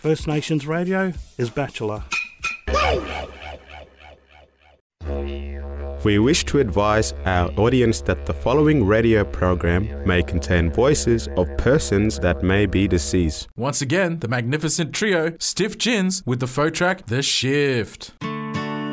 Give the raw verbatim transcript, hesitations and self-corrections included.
First Nations Radio is Bachelor. We wish to advise our audience that the following radio program may contain voices of persons that may be deceased. Once again, the magnificent trio, Stiff Gins, with the faux track, The Shift.